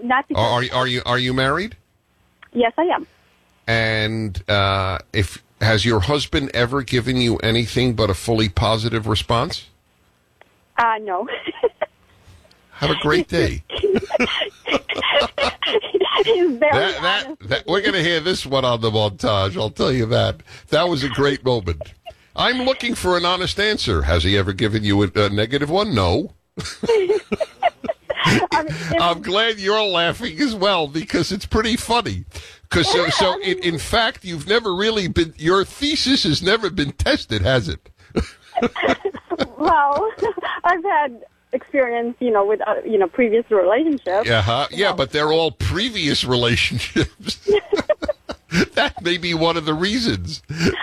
not because... Are you married? Yes, I am. And has your husband ever given you anything but a fully positive response? No. Have a great day. He's very honest. We're going to hear this one on the montage, I'll tell you that. That was a great moment. I'm looking for an honest answer. Has he ever given you a negative one? No. I'm glad you're laughing as well, because it's pretty funny. Because in fact, you've never really been. Your thesis has never been tested, has it? Well, I've had experience, with previous relationships. Yeah, but they're all previous relationships. That may be one of the reasons.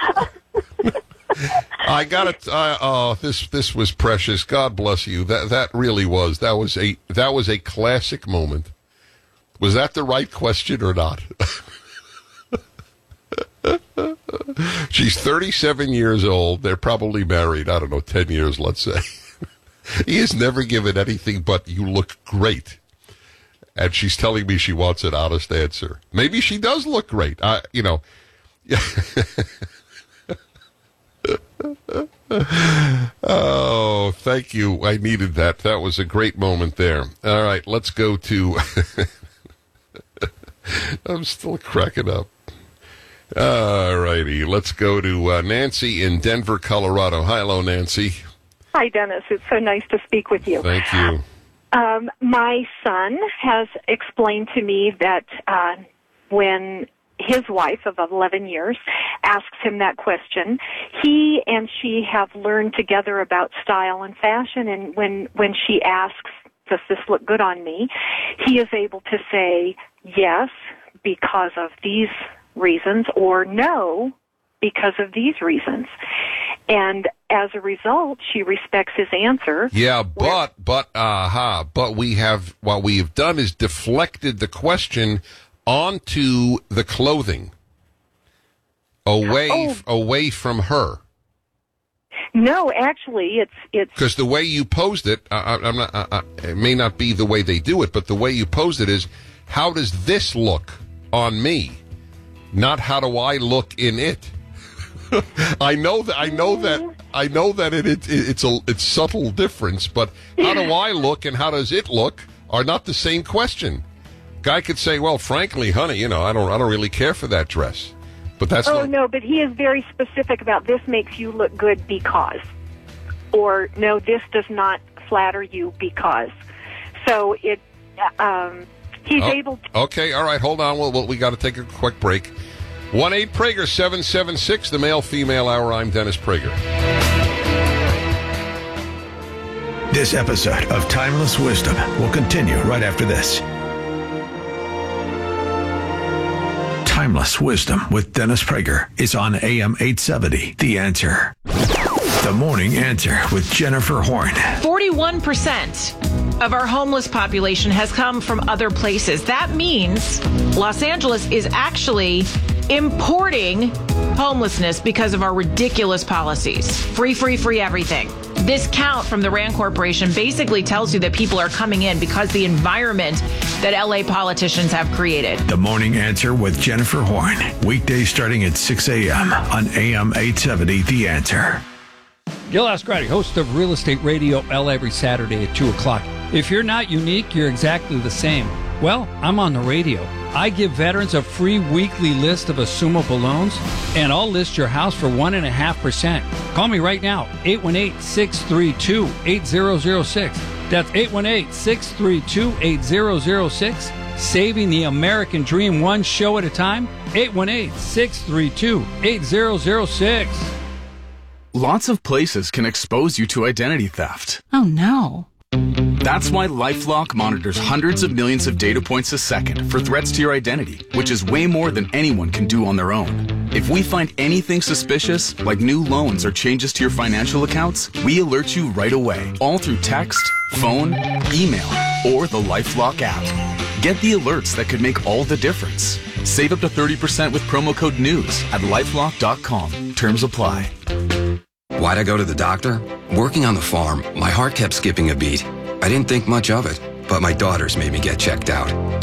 I got it. This was precious. God bless you. That really was. That was a classic moment. Was that the right question or not? She's 37 years old. They're probably married. I don't know, 10 years, let's say. He has never given anything but "you look great," and she's telling me she wants an honest answer. Maybe she does look great. Oh, thank you. I needed that. That was a great moment there. All right, let's go to... I'm still cracking up. All righty, let's go to Nancy in Denver, Colorado. Hello, Nancy. Hi, Dennis. It's so nice to speak with you. Thank you. My son has explained to me that when his wife of 11 years asks him that question, he and she have learned together about style and fashion, and when she asks, does this look good on me, he is able to say yes because of these reasons, or no because of these reasons. And as a result, she respects his answer. Yeah, but what we have done is deflected the question onto the clothing, away from her. No, actually, it's because the way you posed it, it may not be the way they do it, but the way you posed it is, how does this look on me? Not how do I look in it. I know that it's subtle difference, but how do I look and how does it look are not the same question. Guy could say, well, frankly, honey, I don't really care for that dress. But that's no, but he is very specific about this makes you look good because, or no, this does not flatter you because. So he's able to. Okay, all right, hold on. We got to take a quick break. 1-8-Prager-776, the male-female hour. I'm Dennis Prager. This episode of Timeless Wisdom will continue right after this. Timeless Wisdom with Dennis Prager is on AM 870, The Answer. The Morning Answer with Jennifer Horn. 41% of our homeless population has come from other places. That means Los Angeles is actually importing homelessness because of our ridiculous policies. Free everything. This count from the RAND Corporation basically tells you that people are coming in because the environment that LA politicians have created. The Morning Answer with Jennifer Horn. Weekdays starting at 6 a.m. on AM 870, The Answer. Gil Ascarati, host of Real Estate Radio L every Saturday at 2 o'clock. If you're not unique, you're exactly the same. Well, I'm on the radio. I give veterans a free weekly list of assumable loans, and I'll list your house for 1.5%. Call me right now, 818-632-8006. That's 818-632-8006. Saving the American dream one show at a time, 818-632-8006. Lots of places can expose you to identity theft. Oh, no. That's why LifeLock monitors hundreds of millions of data points a second for threats to your identity, which is way more than anyone can do on their own. If we find anything suspicious, like new loans or changes to your financial accounts, we alert you right away, all through text, phone, email, or the LifeLock app. Get the alerts that could make all the difference. Save up to 30% with promo code NEWS at LifeLock.com. Terms apply. Why'd I go to the doctor? Working on the farm, my heart kept skipping a beat. I didn't think much of it, but my daughters made me get checked out.